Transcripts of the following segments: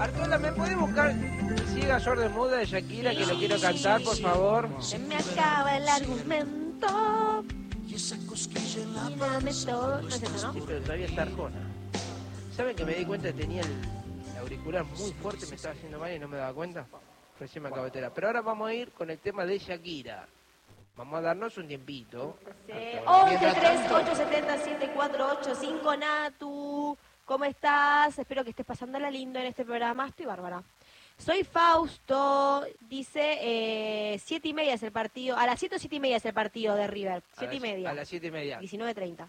Artola, ¿me puede buscar Ciega Sorda Muda de Shakira, que lo quiero cantar, por favor? Se me acaba el argumento. Y dame todo. No es eso, Sí, ¿no? pero todavía está Arjona. ¿Saben que me di cuenta que tenía el auricular muy fuerte, me estaba haciendo mal y no me daba cuenta? Recién me acabo de enterar. Pero ahora vamos a ir con el tema de Shakira. Vamos a darnos un tiempito. Sí. Mientras 11 tanto, 3870 7485 Natu. ¿Cómo estás? Espero que estés pasándola lindo en este programa. Estoy bárbara. Soy Fausto, dice 7:30 es el partido, a las 7 o 7:30 es el partido de River, 7:30. A las 7:30. 19:30.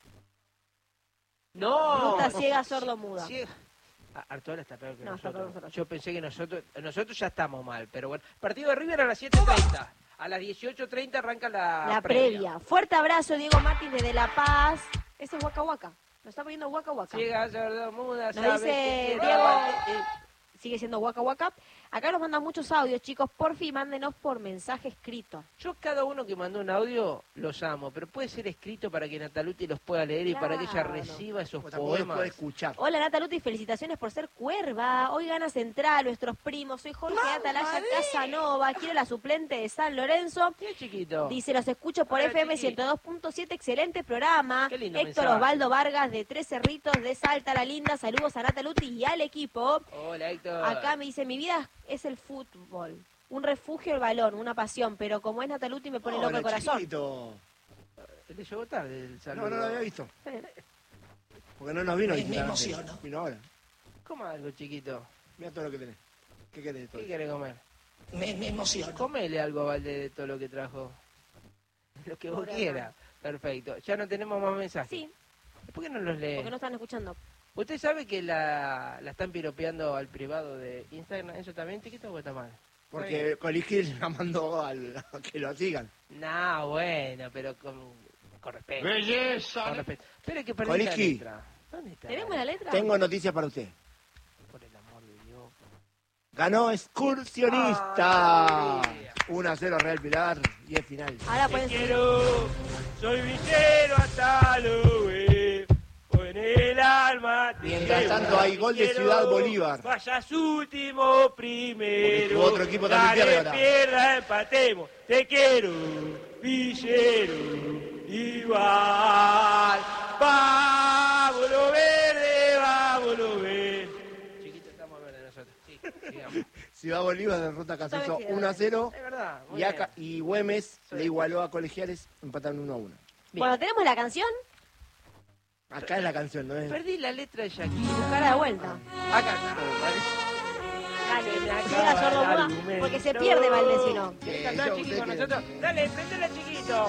¡No! Ruta ciega, sordo, muda. Artola está peor que No, está peor que nosotros. nosotros. Yo pensé que nosotros ya estamos mal, pero bueno. Partido de River a las 7:30. A las 18:30 arranca la previa. Fuerte abrazo, Diego Martins desde La Paz. Ese es Waka Waka. Nos está poniendo Waka Waka. Ciega, sordo, muda, Nos sabe dice que quiere. Diego, sigue siendo Waka Waka. Acá nos mandan muchos audios, chicos. Porfi, mándenos por mensaje escrito. Yo cada uno que mandó un audio los amo, pero puede ser escrito para que Nataluti los pueda leer y para que ella Claro. reciba esos O tampoco los poemas. puede escuchar. Hola Nataluti, felicitaciones por ser cuerva. Hoy gana Central, nuestros primos. Soy Jorge Atalaya Casanova. Quiero la suplente de San Lorenzo. Qué chiquito. Dice, los escucho por Hola, FM chiqui. 102.7. Excelente programa. Qué lindo Héctor mensaje. Osvaldo Vargas de Tres Cerritos de Salta la Linda. Saludos a Nataluti y al equipo. Hola, Héctor. Acá me dice, mi vida es el fútbol. Un refugio el balón, una pasión. Pero como es Nataluti me pone loco Hola, el corazón. chiquito. Le llegó tarde el saludo. No lo había visto. Porque no nos vino a visitar. emociono. Vino ahora. Coma algo, chiquito. Mira todo lo que tenés. ¿Qué querés de todo? ¿Qué quiere comer? Me emociono. Comele algo a Valde de todo lo que trajo. Lo que vos Pobre quieras. Perfecto. Ya no tenemos más mensajes. Sí, ¿Por qué no los lee? porque no están escuchando. ¿Usted sabe que la están piropeando al privado de Instagram? ¿Eso también, chiquito, o está mal? Porque Coliski la mandó a que lo sigan. No, bueno, pero con respeto. ¡Belleza! Con respeto. Pero hay que perder la Coliski. letra. ¿Dónde está? ¿Tenemos la letra? Tengo noticias para usted. Por el amor de Dios. Ganó Excursionista. Ay. 1-0 Real Pilar y el final. Ahora pueden seguir. Soy villero hasta lo ve, en el alma. Mientras tanto hay gol de Ciudad Bolívar. Vayas último, primero. Porque tu otro equipo también pierde ahora. Pierda, empatemos. Te quiero, villero, igual. Vámonos verde, vámonos verde. Chiquito, estamos verdes nosotros. Sí, digamos. Ciudad Bolívar derrota a Caseso ¿Sabes qué? 1-0 Es verdad. Muy y, y Güemes Sí. le igualó a Colegiales, empataron 1-1. Bueno, tenemos la canción. Acá es la canción, ¿no es? Perdí la letra de Shakira. Buscarla de vuelta. Acá está. Dale, Se me llega acaba sordo el muda, argumento. porque se pierde Valdés si no. ¿Querés cantar, yo, chiqui, usted con quiere. nosotros? Dale, prendela, chiquito.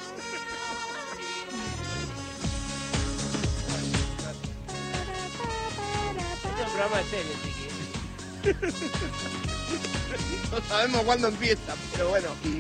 Este es un programa de serio, chiqui. No sabemos cuándo empieza, pero bueno.